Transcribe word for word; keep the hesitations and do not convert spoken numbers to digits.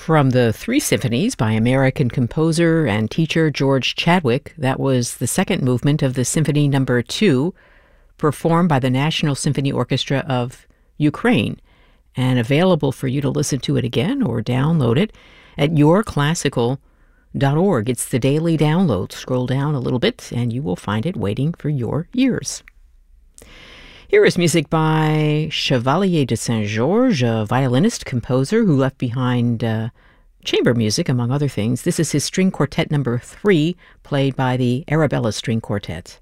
From the Three Symphonies by American composer and teacher George Chadwick, that was the second movement of the Symphony Number Two, performed by the National Symphony Orchestra of Ukraine, and available for you to listen to it again or download it at your classical dot org. It's the daily download. Scroll down a little bit, and you will find it waiting for your ears. Here is music by Chevalier de Saint-Georges, a violinist, composer who left behind uh, chamber music, among other things. This is his string quartet number three, played by the Arabella String Quartet.